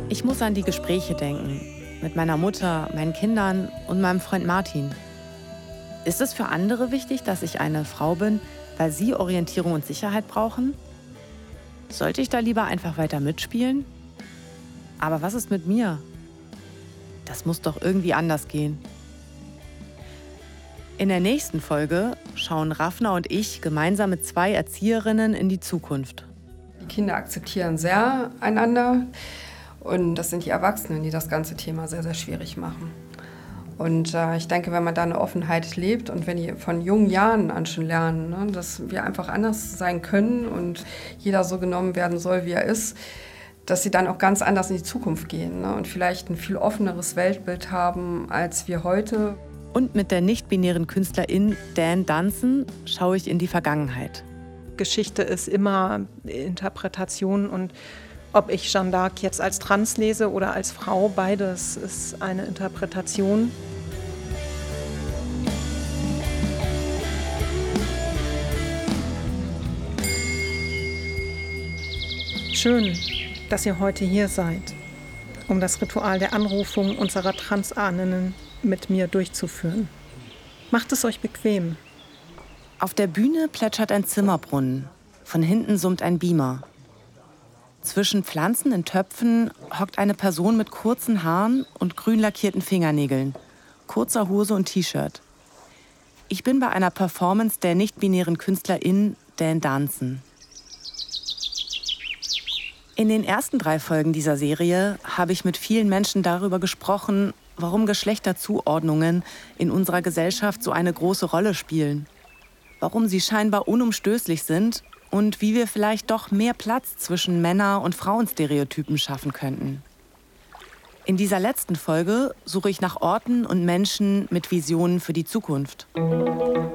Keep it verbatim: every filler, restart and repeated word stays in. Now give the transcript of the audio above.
Ich muss an die Gespräche denken. Mit meiner Mutter, meinen Kindern und meinem Freund Martin. Ist es für andere wichtig, dass ich eine Frau bin, weil sie Orientierung und Sicherheit brauchen? Sollte ich da lieber einfach weiter mitspielen? Aber was ist mit mir? Das muss doch irgendwie anders gehen. In der nächsten Folge schauen Rafna und ich gemeinsam mit zwei Erzieherinnen in die Zukunft. Die Kinder akzeptieren sehr einander und das sind die Erwachsenen, die das ganze Thema sehr, sehr schwierig machen. Und äh, ich denke, wenn man da eine Offenheit lebt und wenn die von jungen Jahren an schon lernen, ne, dass wir einfach anders sein können und jeder so genommen werden soll, wie er ist, dass sie dann auch ganz anders in die Zukunft gehen, ne, und vielleicht ein viel offeneres Weltbild haben als wir heute. Und mit der nicht-binären Künstlerin Dan Dunson schaue ich in die Vergangenheit. Geschichte ist immer Interpretation und ob ich Jeanne d'Arc jetzt als trans lese oder als Frau, beides ist eine Interpretation. Schön, dass ihr heute hier seid, um das Ritual der Anrufung unserer Transahninnen mit mir durchzuführen. Macht es euch bequem. Auf der Bühne plätschert ein Zimmerbrunnen. Von hinten summt ein Beamer. Zwischen Pflanzen in Töpfen hockt eine Person mit kurzen Haaren und grün lackierten Fingernägeln, kurzer Hose und T-Shirt. Ich bin bei einer Performance der nicht-binären Künstlerin Dan Dunson. In den ersten drei Folgen dieser Serie habe ich mit vielen Menschen darüber gesprochen, warum Geschlechterzuordnungen in unserer Gesellschaft so eine große Rolle spielen. Warum sie scheinbar unumstößlich sind und wie wir vielleicht doch mehr Platz zwischen Männer- und Frauenstereotypen schaffen könnten. In dieser letzten Folge suche ich nach Orten und Menschen mit Visionen für die Zukunft.